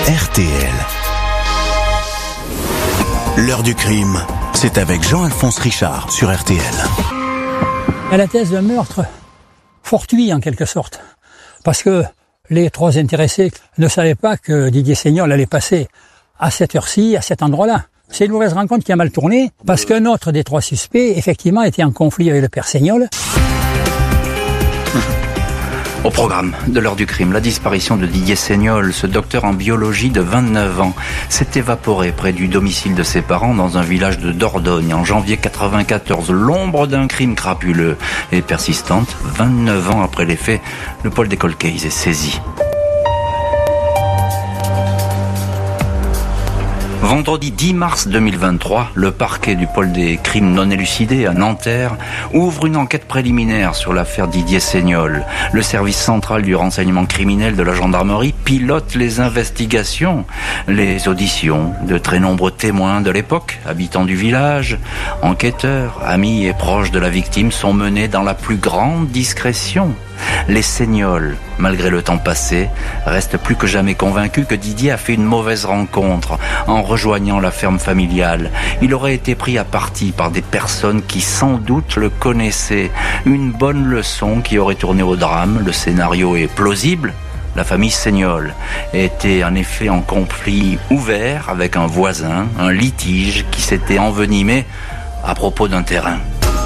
RTL. L'heure du crime, c'est avec Jean-Alphonse Richard sur RTL. La thèse d'un meurtre fortuit en quelque sorte, parce que les trois intéressés ne savaient pas que Didier Seignol allait passer à cette heure-ci, à cet endroit-là. C'est une mauvaise rencontre qui a mal tourné, parce qu'un autre des trois suspects, effectivement, était en conflit avec le père Seignol. Au programme de l'heure du crime, la disparition de Didier Seignol, ce docteur en biologie de 29 ans, s'est évaporé près du domicile de ses parents dans un village de Dordogne en janvier 94. L'ombre d'un crime crapuleux et persistante. 29 ans après les faits, le pôle des cold cases est saisi. Vendredi 10 mars 2023, le parquet du pôle des crimes non élucidés à Nanterre ouvre une enquête préliminaire sur l'affaire Didier Seignol. Le service central du renseignement criminel de la gendarmerie pilote les investigations. Les auditions de très nombreux témoins de l'époque, habitants du village, enquêteurs, amis et proches de la victime sont menées dans la plus grande discrétion. Les Seignol, malgré le temps passé, restent plus que jamais convaincus que Didier a fait une mauvaise rencontre en rejoignant la ferme familiale. Il aurait été pris à partie par des personnes qui sans doute le connaissaient. Une bonne leçon qui aurait tourné au drame. Le scénario est plausible. La famille Seignol était en effet en conflit ouvert avec un voisin, un litige qui s'était envenimé à propos d'un terrain.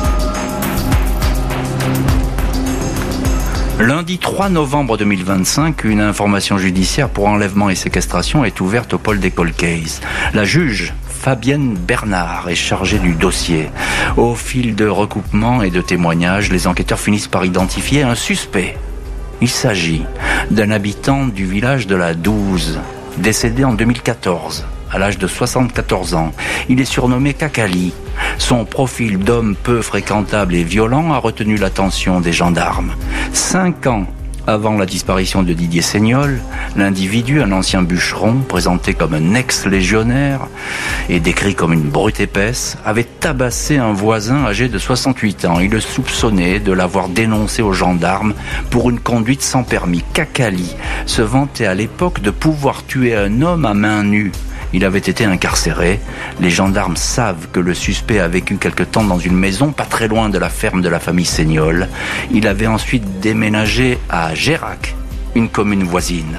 Lundi 3 novembre 2025, une information judiciaire pour enlèvement et séquestration est ouverte au pôle des cold cases. La juge Fabienne Bernard est chargée du dossier. Au fil de recoupements et de témoignages, les enquêteurs finissent par identifier un suspect. Il s'agit d'un habitant du village de la Douze, décédé en 2014. À l'âge de 74 ans. Il est surnommé Kakali. Son profil d'homme peu fréquentable et violent a retenu l'attention des gendarmes. 5 ans avant la disparition de Didier Seignol, l'individu, un ancien bûcheron, présenté comme un ex-légionnaire et décrit comme une brute épaisse, avait tabassé un voisin âgé de 68 ans. Il le soupçonnait de l'avoir dénoncé aux gendarmes pour une conduite sans permis. Kakali se vantait à l'époque de pouvoir tuer un homme à main nue. Il avait été incarcéré. Les gendarmes savent que le suspect a vécu quelque temps dans une maison pas très loin de la ferme de la famille Seignol. Il avait ensuite déménagé à Gérac, une commune voisine.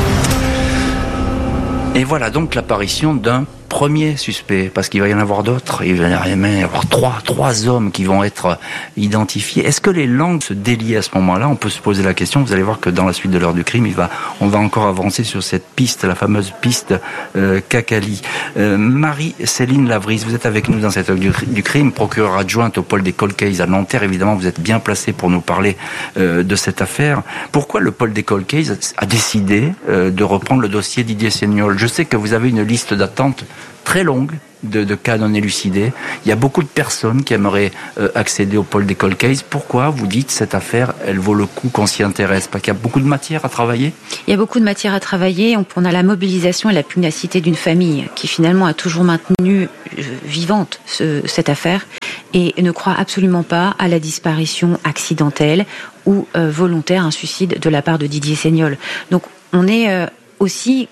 Et voilà donc l'apparition d'un premier suspect, parce qu'il va y en avoir d'autres. Il va y avoir trois hommes qui vont être identifiés. Est-ce que les langues se délient à ce moment-là? On peut se poser la question. Vous allez voir que dans la suite de l'heure du crime, on va encore avancer sur cette piste, la fameuse piste Kakali. Marie-Céline Lavris, vous êtes avec nous dans cette heure du crime, procureure adjointe au pôle des cold cases à Nanterre. Évidemment, vous êtes bien placée pour nous parler de cette affaire. Pourquoi le pôle des cold cases a décidé de reprendre le dossier Didier Seignol? Je sais que vous avez une liste d'attente très longue de cas non élucidés. Il y a beaucoup de personnes qui aimeraient accéder au pôle des cold cases. Pourquoi vous dites cette affaire, elle vaut le coup qu'on s'y intéresse? Parce qu'il y a beaucoup de matière à travailler? Il y a beaucoup de matière à travailler. On a la mobilisation et la pugnacité d'une famille qui finalement a toujours maintenu vivante cette affaire et ne croit absolument pas à la disparition accidentelle ou volontaire, un suicide de la part de Didier Seignol. Donc on est aussi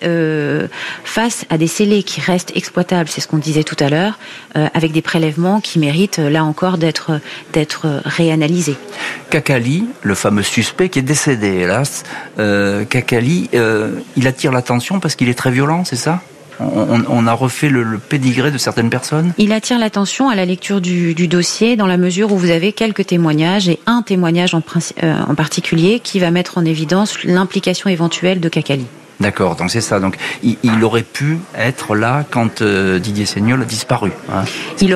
face à des scellés qui restent exploitables, c'est ce qu'on disait tout à l'heure, avec des prélèvements qui méritent là encore d'être réanalysés. Kakali, le fameux suspect qui est décédé, hélas, Kakali, il attire l'attention parce qu'il est très violent, c'est ça? On a refait le pédigré de certaines personnes? Il attire l'attention à la lecture du dossier dans la mesure où vous avez quelques témoignages et un témoignage en particulier qui va mettre en évidence l'implication éventuelle de Kakali. D'accord, donc c'est ça. Donc il aurait pu être là quand Didier Seignol a disparu. Hein. Il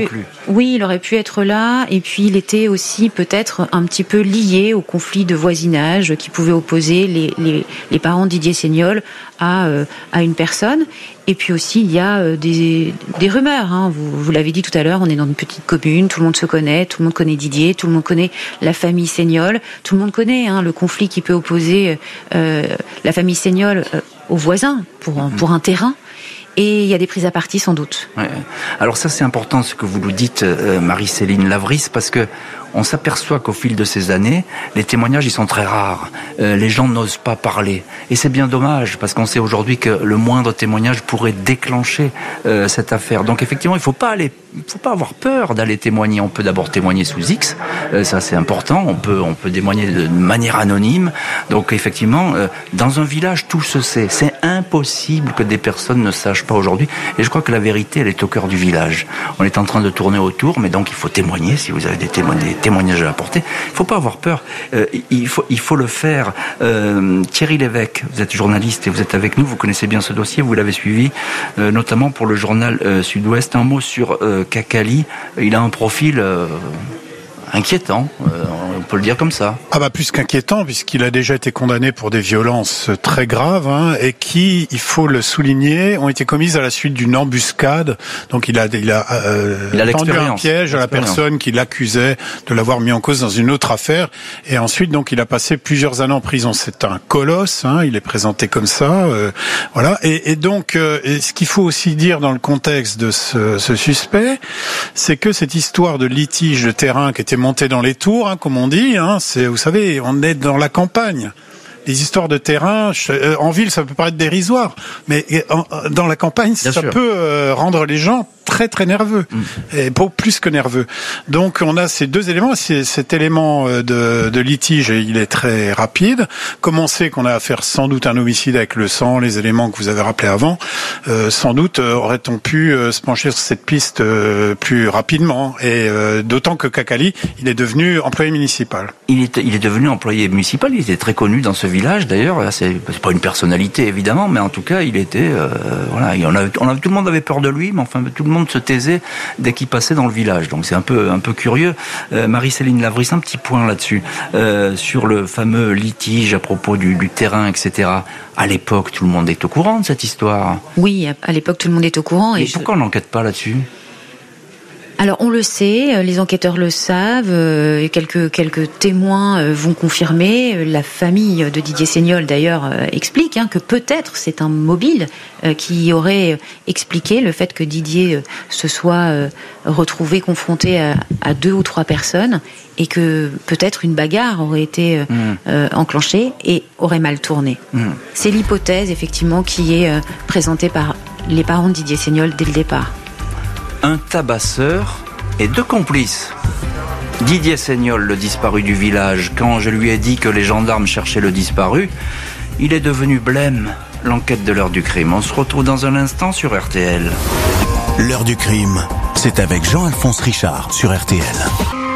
aurait pu être là, et puis il était aussi peut-être un petit peu lié au conflit de voisinage qui pouvait opposer les parents de Didier Seignol à une personne. Et puis aussi, il y a des rumeurs. Hein. Vous l'avez dit tout à l'heure, on est dans une petite commune, tout le monde se connaît, tout le monde connaît Didier, tout le monde connaît la famille Seignol, tout le monde connaît le conflit qui peut opposer la famille Seignol aux voisins pour un terrain. Et il y a des prises à partie sans doute. Ouais. Alors ça c'est important ce que vous nous dites, Marie-Céline Lavris, parce que on s'aperçoit qu'au fil de ces années, les témoignages, ils sont très rares. Les gens n'osent pas parler. Et c'est bien dommage, parce qu'on sait aujourd'hui que le moindre témoignage pourrait déclencher cette affaire. Donc effectivement, il faut pas avoir peur d'aller témoigner. On peut d'abord témoigner sous X, ça c'est important. On peut témoigner de manière anonyme. Donc effectivement, dans un village, tout se sait. C'est impossible que des personnes ne sachent pas aujourd'hui. Et je crois que la vérité, elle est au cœur du village. On est en train de tourner autour, mais donc il faut témoigner. Si vous avez des témoignages à apporter, il faut pas avoir peur. Il faut le faire. Thierry Lévesque, vous êtes journaliste et vous êtes avec nous. Vous connaissez bien ce dossier. Vous l'avez suivi, notamment pour le journal Sud-Ouest. Un mot sur Kakali. Il a un profil inquiétant, on peut le dire comme ça. Ah bah plus qu'inquiétant, puisqu'il a déjà été condamné pour des violences très graves, et qui, il faut le souligner, ont été commises à la suite d'une embuscade. Donc il a tendu un piège à la personne qui l'accusait de l'avoir mis en cause dans une autre affaire, et ensuite donc il a passé plusieurs années en prison. C'est un colosse, il est présenté comme ça, voilà. Et donc ce qu'il faut aussi dire dans le contexte de ce suspect, c'est que cette histoire de litige de terrain qui était monté dans les tours, comme on dit, c'est, vous savez, on est dans la campagne. Les histoires de terrain, en ville, ça peut paraître dérisoire, mais dans la campagne, ça peut rendre les gens très très nerveux, et plus que nerveux. Donc on a ces deux éléments. Cet élément de litige, il est très rapide. Comme on sait qu'on a affaire sans doute à un homicide avec le sang, les éléments que vous avez rappelés avant, sans doute aurait-on pu se pencher sur cette piste plus rapidement. Et d'autant que Kakali, il est devenu employé municipal. Il est devenu employé municipal. Il était très connu dans ce village. D'ailleurs, c'est pas une personnalité évidemment, mais en tout cas, il était voilà. Tout le monde avait peur de lui, mais enfin tout le monde se taisait dès qu'il passait dans le village. Donc c'est un peu curieux. Marie-Céline Lavris, un petit point là-dessus sur le fameux litige à propos du terrain, etc. À l'époque, tout le monde est au courant de cette histoire. Oui, à l'époque, tout le monde est au courant. Et pourquoi on n'enquête pas là-dessus ? Alors on le sait, les enquêteurs le savent, quelques témoins vont confirmer. La famille de Didier Seignol d'ailleurs explique que peut-être c'est un mobile qui aurait expliqué le fait que Didier se soit retrouvé confronté à 2 ou 3 personnes et que peut-être une bagarre aurait été enclenchée et aurait mal tourné. C'est l'hypothèse effectivement qui est présentée par les parents de Didier Seignol dès le départ. Un tabasseur et 2 complices. Didier Seignol, le disparu du village, quand je lui ai dit que les gendarmes cherchaient le disparu, il est devenu blême. L'enquête de l'heure du crime. On se retrouve dans un instant sur RTL. L'heure du crime, c'est avec Jean-Alphonse Richard sur RTL.